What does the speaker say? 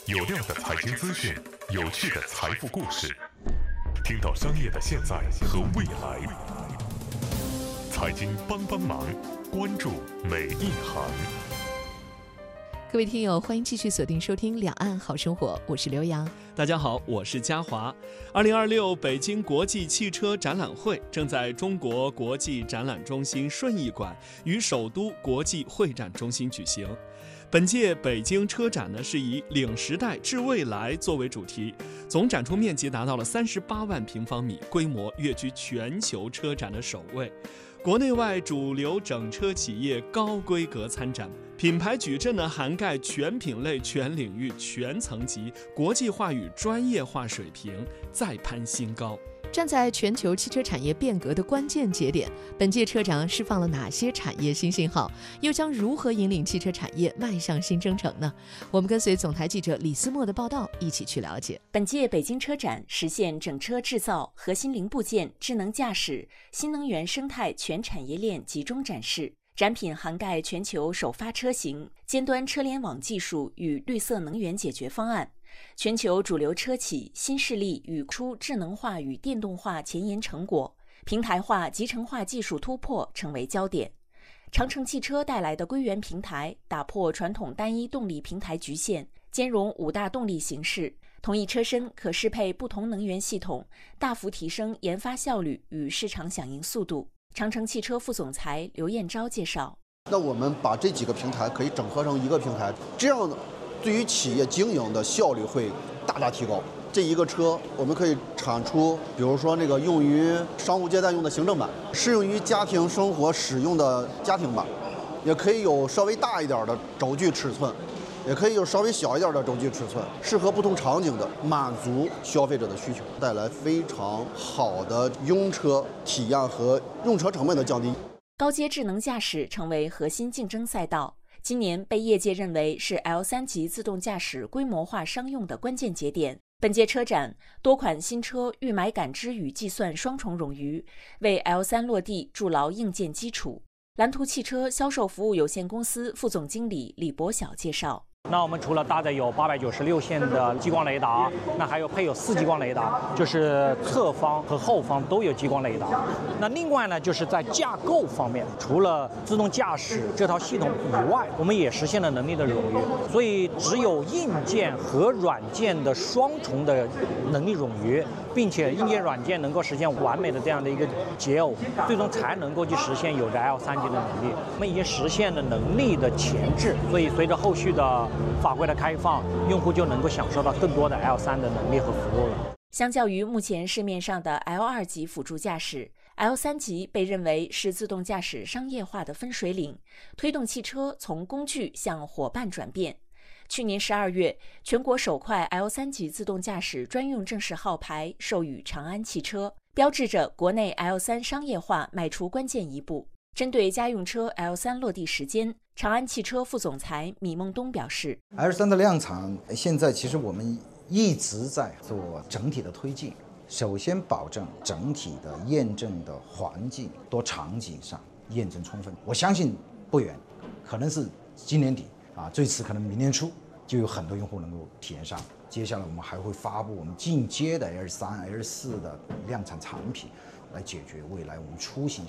有料的财经资讯，有趣的财富故事，听到商业的现在和未来。财经帮帮忙，关注每一行。 各位听友，欢迎继续锁定收听《两岸好生活》，我是刘洋。 大家好，我是嘉华。2026北京国际汽车展览会正在中国国际展览中心顺义馆与首都国际会展中心举行。本届北京车展呢是以领时代致未来作为主题，总展出面积达到了38万平方米，规模跃居全球车展的首位。国内外主流整车企业高规格参展，品牌矩阵呢涵盖全品类、全领域、全层级，国际化与专业化水平再攀新高。 站在全球汽车产业变革的关键节点，本届车展释放了哪些产业新信号，又将如何引领汽车产业迈向新征程呢？我们跟随总台记者李思墨的报道，一起去了解。 本届北京车展实现整车制造、核心零部件、智能驾驶、新能源生态全产业链集中展示。展品涵盖全球首发车型、尖端车联网技术与绿色能源解决方案，全球主流车企新势力与出智能化与电动化前沿成果，平台化、集成化技术突破成为焦点。长城汽车带来的硅源平台，打破传统单一动力平台局限，兼容5大动力形式，同一车身可适配不同能源系统，大幅提升研发效率与市场响应速度。长城汽车副总裁刘彦昭介绍， 那我们把这几个平台可以整合成一个平台，这样对于企业经营的效率会大大提高。这一个车我们可以产出，比如说那个用于商务接待用的行政版，适用于家庭生活使用的家庭版，也可以有稍微大一点的轴距尺寸，也可以有稍微小一点的轴距尺寸，适合不同场景的，满足消费者的需求，带来非常好的用车体验和用车成本的降低。 高阶智能驾驶成为核心竞争赛道，今年被业界认为是 L3 级自动驾驶规模化商用的关键节点。本届车展多款新车预买感知与计算双重冗余，为 L3 落地筑牢硬件基础。蓝图汽车销售服务有限公司副总经理李博晓介绍， 那我们除了搭载有896线的激光雷达，那还有配有4激光雷达，就是侧方和后方都有激光雷达。那另外呢，就是在架构方面，除了自动驾驶这套系统以外，我们也实现了能力的冗余。所以只有硬件和软件的双重的能力冗余，并且硬件软件能够实现完美的这样的一个结偶，最终才能够去实现有着 L3级的能力。我们已经实现了能力的前置，所以随着后续的法规的开放，用户就能够享受到更多的 L3的能力和服务了。 相较于目前市面上的 L2级辅助驾驶， L3级被认为是自动驾驶商业化的分水岭，推动汽车从工具向伙伴转变。去年12月，全国首块 L3级自动驾驶专用正式号牌授予长安汽车，标志着国内 L3 商业化迈出关键一步。针对家用车 L3 落地时间，长安汽车副总裁米孟东表示， L3 的量产现在其实我们一直在做整体的推进，首先保证整体的验证的环境多场景上验证充分，我相信不远，可能是今年底最迟可能明年初就有很多用户能够体验上。接下来我们还会发布我们进阶的 L3、L4 的量产产品，来解决未来我们出行